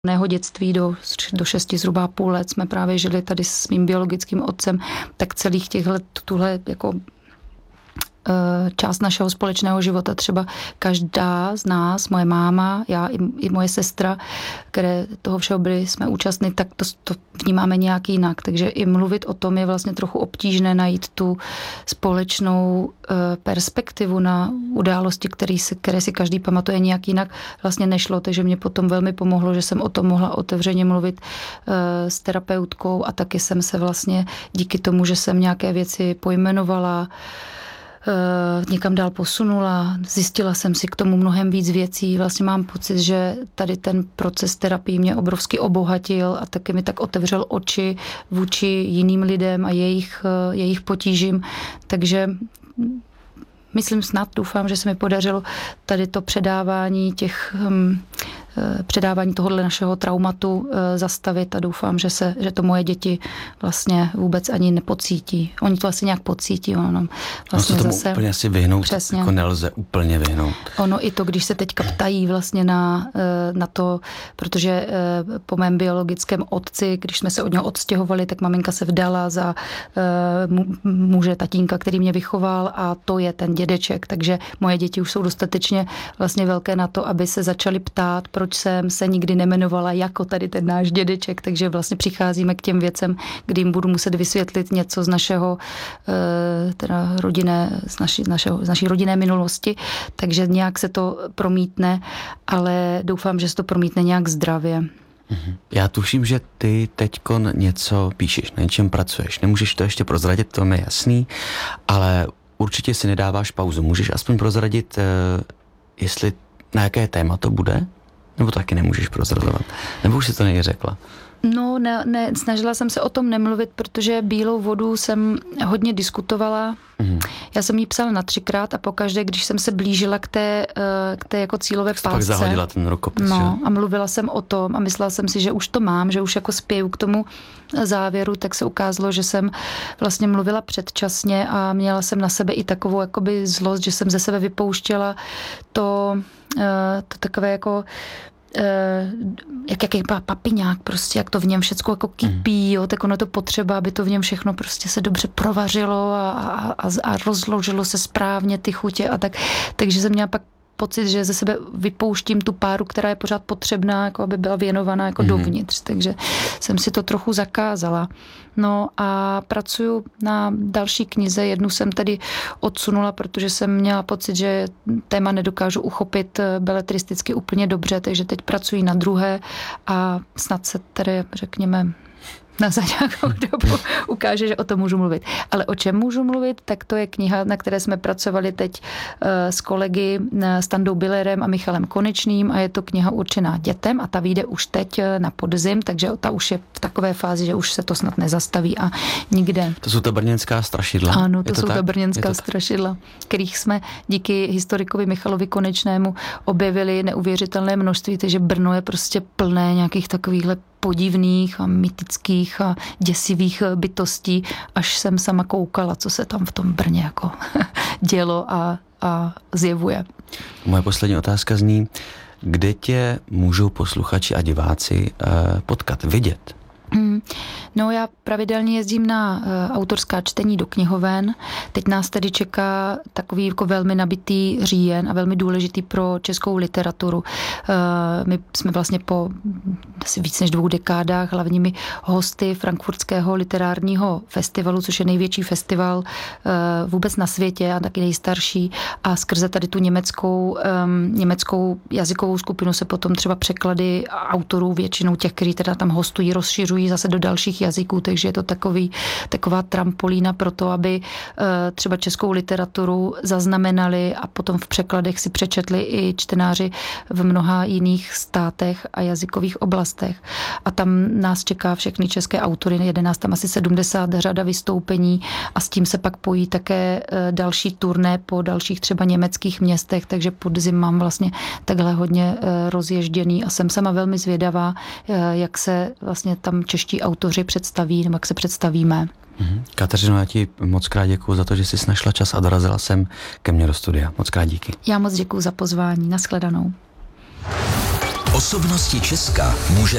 Mého dětství do 6 zhruba půl let jsme právě žili tady s mým biologickým otcem, tak celých těchto tuhle jako část našeho společného života, třeba každá z nás, moje máma, já i moje sestra, které toho všeho byli, jsme účastní, tak to vnímáme nějak jinak. Takže i mluvit o tom je vlastně trochu obtížné najít tu společnou perspektivu na události, které si každý pamatuje nějak jinak, vlastně nešlo. Takže mě potom velmi pomohlo, že jsem o tom mohla otevřeně mluvit s terapeutkou a taky jsem se vlastně díky tomu, že jsem nějaké věci pojmenovala, někam dál posunula, zjistila jsem si k tomu mnohem víc věcí. Vlastně mám pocit, že tady ten proces terapie mě obrovsky obohatil a taky mi tak otevřel oči vůči jiným lidem a jejich potížím. Takže doufám, že se mi podařilo tady to předávání tohohle našeho traumatu zastavit a doufám, že to moje děti vlastně vůbec ani nepocítí. Oni to asi nějak pocítí. Vlastně se tomu zase úplně asi vyhnout, přesně. Jako nelze úplně vyhnout. Ono i to, když se teďka ptají vlastně na to, protože po mém biologickém otci, když jsme se od něho odstěhovali, tak maminka se vdala za muže tatínka, který mě vychoval a to je ten dědeček, takže moje děti už jsou dostatečně vlastně velké na to, aby se začaly ptát, proč jsem se nikdy nemenovala jako tady ten náš dědeček, takže vlastně přicházíme k těm věcem, kdy jim budu muset vysvětlit něco z našeho teda z naší rodinné minulosti, takže nějak se to promítne, ale doufám, že se to promítne nějak zdravě. Já tuším, že ty teďko něco píšeš, na něčem pracuješ. Nemůžeš to ještě prozradit, to mi je jasný, ale určitě si nedáváš pauzu. Můžeš aspoň prozradit, jestli na jaké téma to bude? Nebo taky nemůžeš prozrazovat? Nebo už si to neřekla? No, ne, snažila jsem se o tom nemluvit, protože Bílou vodu jsem hodně diskutovala. Já jsem jí psala na 3krát a pokaždé, když jsem se blížila k té jako cílové pásce. Pak zahodila ten rukopis. No, a mluvila jsem o tom a myslela jsem si, že už to mám, že už jako spěju k tomu závěru, tak se ukázalo, že jsem vlastně mluvila předčasně a měla jsem na sebe i takovou jakoby zlost, že jsem ze sebe vypouštěla to takové jako jaký papiňák prostě, jak to v něm všecko jako kypí, jo, tak ono je to potřeba, aby to v něm všechno prostě se dobře provařilo a rozložilo se správně ty chutě a tak. Takže jsem měla pak pocit, že ze sebe vypouštím tu páru, která je pořád potřebná, jako aby byla věnovaná jako dovnitř. Takže jsem si to trochu zakázala. No a pracuju na další knize. Jednu jsem tedy odsunula, protože jsem měla pocit, že téma nedokážu uchopit beletristicky úplně dobře, takže teď pracuji na druhé a snad se tedy, řekněme, za nějakou dobu ukáže, že o tom můžu mluvit. Ale o čem můžu mluvit, tak to je kniha, na které jsme pracovali teď s kolegy Standou Billerem a Michalem Konečným a je to kniha určená dětem a ta vyjde už teď na podzim, takže ta už je v takové fázi, že už se to snad nezastaví a nikde. To jsou ta brněnská strašidla? Ano, to jsou ta brněnská strašidla, kterých jsme díky historikovi Michalovi Konečnému objevili neuvěřitelné množství, takže Brno je prostě plné nějakých takovýchhle podivných a mytických a děsivých bytostí, až jsem sama koukala, co se tam v tom Brně jako dělo a zjevuje. Moje poslední otázka zní, kde tě můžou posluchači a diváci potkat, vidět? No já pravidelně jezdím na autorská čtení do knihoven. Teď nás tedy čeká takový jako velmi nabitý říjen a velmi důležitý pro českou literaturu. My jsme vlastně po asi víc než 2 dekádách hlavními hosty Frankfurtského literárního festivalu, což je největší festival vůbec na světě a taky nejstarší. A skrze tady tu německou jazykovou skupinu se potom třeba překlady autorů, většinou těch, kteří teda tam hostují, rozšiřují zase do dalších jazyků, takže je to taková trampolína pro to, aby třeba českou literaturu zaznamenali a potom v překladech si přečetli i čtenáři v mnoha jiných státech a jazykových oblastech. A tam nás čeká všechny české autory, jede nás tam asi 70 řada vystoupení a s tím se pak pojí také další turné po dalších třeba německých městech, takže podzim mám vlastně takhle hodně rozježděný a jsem sama velmi zvědavá, jak se vlastně tam čeští autoři představí, nebo jak se představíme. Kateřino, já ti moc krát děkuju za to, že jsi našla čas a dorazila sem ke mně do studia. Moc krát díky. Já moc děkuju za pozvání. Nashledanou. Osobnosti Česka může